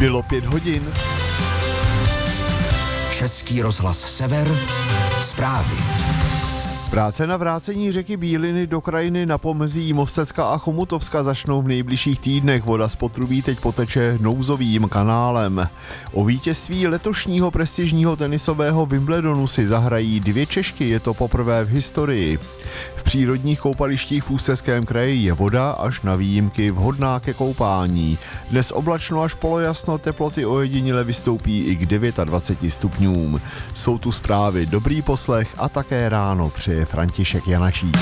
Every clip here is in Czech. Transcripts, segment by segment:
Bylo 5 hodin. Český rozhlas Sever, zprávy. Práce na vrácení řeky Bíliny do krajiny na pomezí Mostecka a Chomutovska začnou v nejbližších týdnech. Voda z potrubí teď poteče nouzovým kanálem. O vítězství letošního prestižního tenisového Wimbledonu si zahrají 2 Češky, je to poprvé v historii. V přírodních koupalištích v Ústeckém kraji je voda až na výjimky vhodná ke koupání. Dnes oblačno až polojasno, teploty ojediněle vystoupí i k 29 stupňům. Jsou tu zprávy, dobrý poslech a také ráno přeje František Janačík.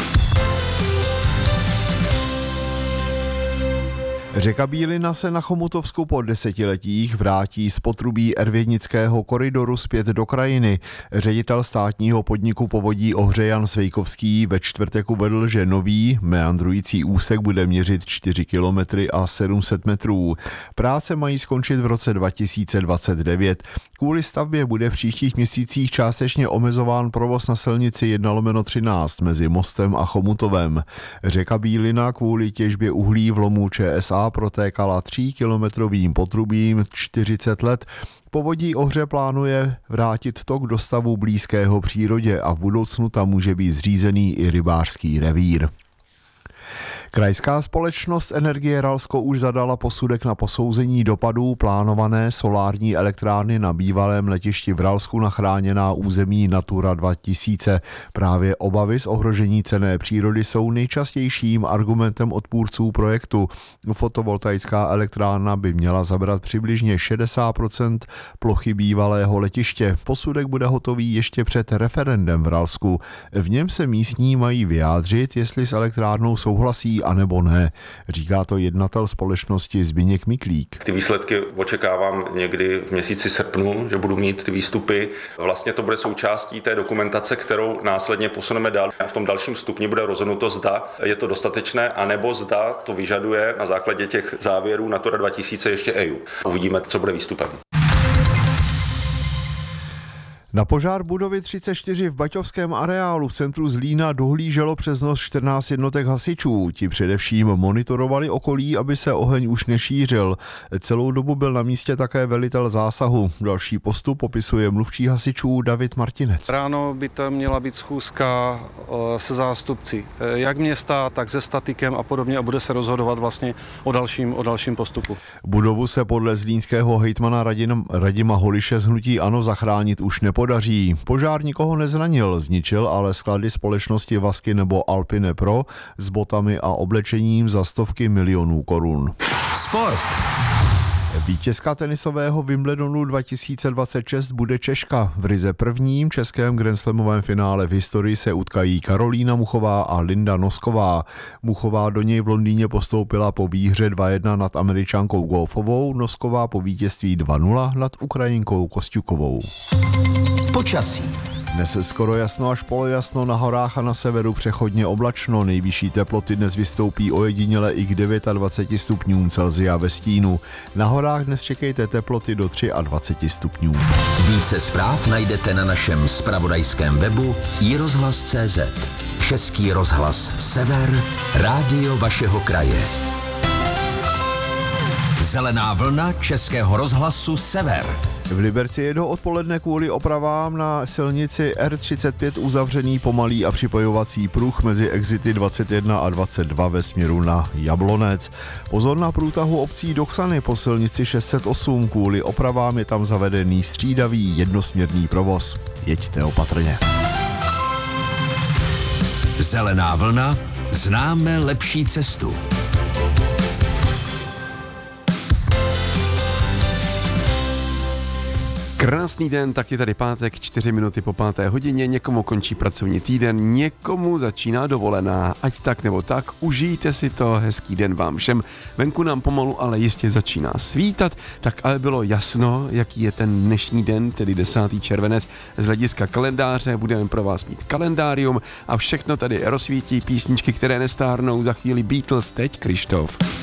Řeka Bílina se na Chomutovsku po desetiletích vrátí z potrubí ervědnického koridoru zpět do krajiny. Ředitel státního podniku povodí Ohře Jan Svejkovský ve čtvrtek uvedl, že nový meandrující úsek bude měřit 4 kilometry a 700 metrů. Práce mají skončit v roce 2029. Kvůli stavbě bude v příštích měsících částečně omezován provoz na silnici 1/13 mezi Mostem a Chomutovem. Řeka Bílina kvůli těžbě uhlí v lomu ČSA protékala 3kilometrovým potrubím 40 let. Povodí Ohře plánuje vrátit tok do stavu blízkého přírodě a v budoucnu tam může být zřízený i rybářský revír. Krajská společnost Energie Ralsko už zadala posudek na posouzení dopadů plánované solární elektrárny na bývalém letišti v Ralsku na chráněná území Natura 2000. Právě obavy z ohrožení cenné přírody jsou nejčastějším argumentem odpůrců projektu. Fotovoltaická elektrárna by měla zabrat přibližně 60% plochy bývalého letiště. Posudek bude hotový ještě před referendem v Ralsku. V něm se místní mají vyjádřit, jestli s elektrárnou souhlasí a nebo ne, říká to jednatel společnosti Zbyněk Miklík. Ty výsledky očekávám někdy v měsíci srpnu, že budu mít ty výstupy. Vlastně to bude součástí té dokumentace, kterou následně posuneme dál. V tom dalším stupni bude rozhodnuto, zda je to dostatečné, anebo zda to vyžaduje na základě těch závěrů Natura 2000 ještě EIA. Uvidíme, co bude výstupem. Na požár budovy 34 v Baťovském areálu v centru Zlína dohlíželo přes noc 14 jednotek hasičů. Ti především monitorovali okolí, aby se oheň už nešířil. Celou dobu byl na místě také velitel zásahu. Další postup popisuje mluvčí hasičů David Martinec. Ráno by to měla být schůzka se zástupci, jak města, tak se statikem a podobně a bude se rozhodovat vlastně o dalším postupu. Budovu se podle zlínského hejtmana Radima Holiše z hnutí ANO zachránit už nepodaří. Požár nikoho nezranil, zničil ale sklady společnosti Vasky nebo Alpine Pro s botami a oblečením za stovky milionů korun. Sport. Vítězka tenisového Wimbledonu 2026 bude Češka. V ryze prvním českém grandslamovém finále v historii se utkají Karolína Muchová a Linda Nosková. Muchová do něj v Londýně postoupila po výhře 2-1 nad Američankou Gauffovou, Nosková po vítězství 2-0 nad Ukrajinkou Kosťukovou. Počasí. Dnes skoro jasno až polojasno, na horách a na severu přechodně oblačno. Nejvyšší teploty dnes vystoupí ojediněle i k 29 stupňům Celsia ve stínu. Na horách dnes čekejte teploty do 23 stupňů. Více zpráv najdete na našem zpravodajském webu iRozhlas.cz. Český rozhlas Sever, rádio vašeho kraje. Zelená vlna Českého rozhlasu Sever. V Liberci je do odpoledne kvůli opravám na silnici R35 uzavřený pomalý a připojovací pruh mezi exity 21 a 22 ve směru na Jablonec. Pozor na průtahu obcí do Xany po silnici 608, kvůli opravám je tam zavedený střídavý jednosměrný provoz. Jeďte opatrně. Zelená vlna, známe lepší cestu. Krásný den, tak je tady pátek, 4 minuty po 5. hodině, někomu končí pracovní týden, někomu začíná dovolená, ať tak nebo tak, užijte si to, hezký den vám všem. Venku nám pomalu, ale jistě začíná svítat, tak ale bylo jasno, jaký je ten dnešní den, tedy 10. červenec, z hlediska kalendáře, budeme pro vás mít kalendárium a všechno tady rozsvítí písničky, které nestárnou, za chvíli Beatles, teď Krištof.